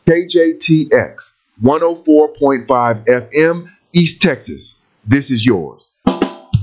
KJTX 104.5 FM, East Texas. This is yours.